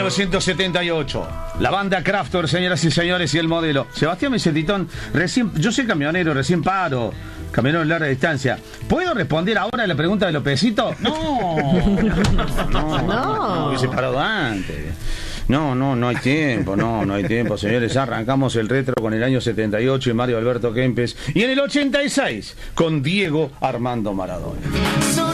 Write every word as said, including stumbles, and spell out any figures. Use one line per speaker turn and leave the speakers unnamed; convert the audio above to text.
novecientos setenta y ocho. La banda Kraftwerk, señoras y señores, y el modelo. Sebastián Vicentitón, recién, yo soy camionero, recién paro. Camionero en larga distancia. ¿Puedo responder ahora a la pregunta de Lopecito? No, no, no, no, hubiese parado antes. No, no, no hay tiempo, no, no hay tiempo, señores. Ya arrancamos el retro con el año setenta y ocho y Mario Alberto Kempes. Y en el ochenta y seis con Diego Armando Maradona.